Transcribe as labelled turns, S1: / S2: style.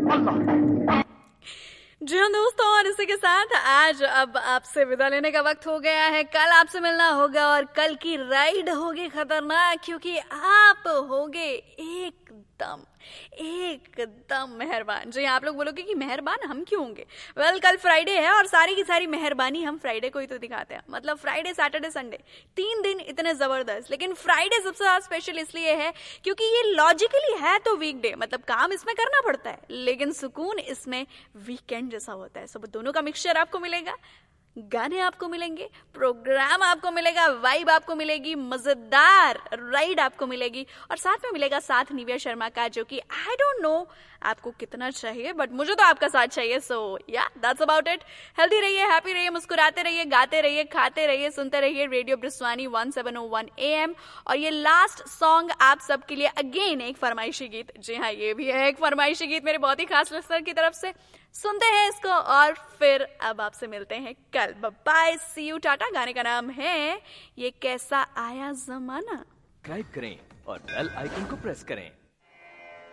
S1: जी हाँ दोस्तों, और इसी के साथ आज अब आपसे विदा लेने का वक्त हो गया है। कल आपसे मिलना होगा और कल की राइड होगी खतरनाक, क्योंकि आप होगे एकदम एकदम मेहरबान। जी आप लोग बोलोगे कि मेहरबान हम क्यों होंगे? वेल, कल फ्राइडे है और सारी की सारी मेहरबानी हम फ्राइडे को ही तो दिखाते हैं। मतलब फ्राइडे, सैटरडे, संडे 3 दिन इतने जबरदस्त, लेकिन फ्राइडे सबसे ज्यादा स्पेशल इसलिए है क्योंकि ये लॉजिकली है तो वीकडे, मतलब काम इसमें करना पड़ता है, लेकिन सुकून इसमें वीकेंड जैसा होता है। सब दोनों का मिक्सचर आपको मिलेगा। गाने आपको मिलेंगे, प्रोग्राम आपको मिलेगा, वाइब आपको मिलेगी, मजेदार राइड आपको मिलेगी, और साथ में मिलेगा साथ निव्या शर्मा का, जो कि आई डोंट नो आपको कितना चाहिए, बट मुझे तो आपका साथ चाहिए। सो या दैट्स अबाउट इट। हेल्दी रहिए, हैप्पी रहिए, मुस्कुराते रहिए, गाते रहिए, खाते रहिए, सुनते रहिए रेडियो ब्रिस्वानी 1701 AM। और ये लास्ट सॉन्ग आप सबके लिए अगेन एक फरमाइशी गीत। जी हाँ, ये भी है एक फरमाइशी गीत मेरे बहुत ही खास लिस्टर की तरफ से। सुनते हैं इसको और फिर अब आपसे मिलते हैं कल। Bye, C you, Tata. गाने का नाम है ये कैसा आया जमाना।
S2: सब्सक्राइब करें और बेल आइकन को प्रेस करें।